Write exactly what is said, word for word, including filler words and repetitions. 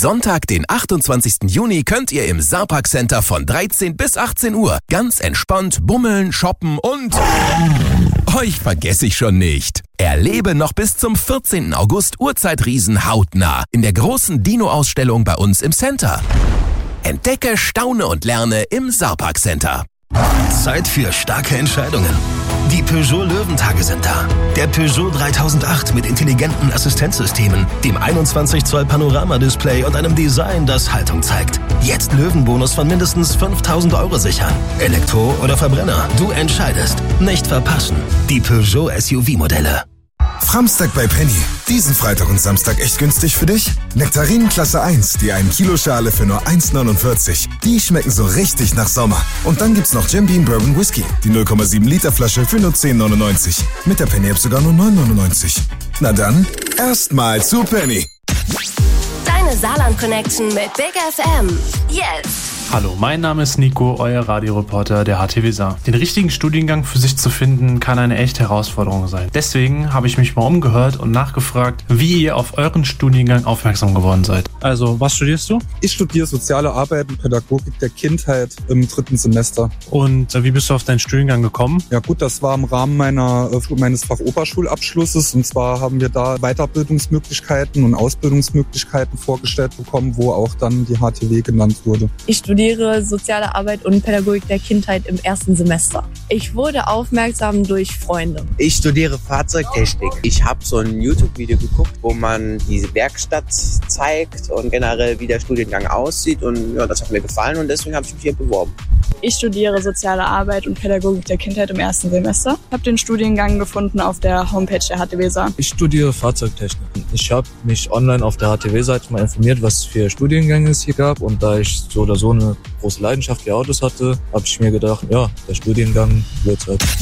Sonntag, den achtundzwanzigsten Juni, könnt ihr im Saarpark Center von dreizehn bis achtzehn Uhr ganz entspannt bummeln, shoppen und... Euch vergesse ich schon nicht. Erlebe noch bis zum vierzehnten August Urzeitriesen hautnah in der großen Dino-Ausstellung bei uns im Center. Entdecke, staune und lerne im Saarpark Center. Zeit für starke Entscheidungen. Die Peugeot Löwentage sind da. Der Peugeot dreitausendacht mit intelligenten Assistenzsystemen, dem einundzwanzig Zoll Panoramadisplay und einem Design, das Haltung zeigt. Jetzt Löwenbonus von mindestens fünftausend Euro sichern. Elektro oder Verbrenner, du entscheidest. Nicht verpassen. Die Peugeot S U V-Modelle. Framstag bei Penny. Diesen Freitag und Samstag echt günstig für dich? Nektarinen Klasse eins, die ein Kilo Schale für nur eins neunundvierzig. Die schmecken so richtig nach Sommer. Und dann gibt's noch Jim Beam Bourbon Whisky, die null Komma sieben Liter Flasche für nur zehn neunundneunzig. Mit der Penny App sogar nur neun neunundneunzig. Na dann, erstmal zu Penny. Deine Saarland Connection mit Big F M. Jetzt. Hallo, mein Name ist Nico, euer Radioreporter der H T W Saar. Den richtigen Studiengang für sich zu finden, kann eine echte Herausforderung sein. Deswegen habe ich mich mal umgehört und nachgefragt, wie ihr auf euren Studiengang aufmerksam geworden seid. Also, was studierst du? Ich studiere Soziale Arbeit und Pädagogik der Kindheit im dritten Semester. Und äh, wie bist du auf deinen Studiengang gekommen? Ja gut, das war im Rahmen meiner, äh, meines Fachoberschulabschlusses. Und zwar haben wir da Weiterbildungsmöglichkeiten und Ausbildungsmöglichkeiten vorgestellt bekommen, wo auch dann die H T W genannt wurde. Ich studiere Soziale Arbeit und Pädagogik der Kindheit im ersten Semester. Ich wurde aufmerksam durch Freunde. Ich studiere Fahrzeugtechnik. Ich habe so ein YouTube-Video geguckt, wo man die Werkstatt zeigt und generell wie der Studiengang aussieht. Und ja, das hat mir gefallen und deswegen habe ich mich hier beworben. Ich studiere Soziale Arbeit und Pädagogik der Kindheit im ersten Semester. Ich habe den Studiengang gefunden auf der Homepage der H T W Saar. Ich studiere Fahrzeugtechnik. Ich habe mich online auf der H T W-Seite mal informiert, was es für Studiengänge es hier gab. Und da ich so oder so eine große Leidenschaft für Autos hatte, habe ich mir gedacht, ja, der Studiengang wird's halt.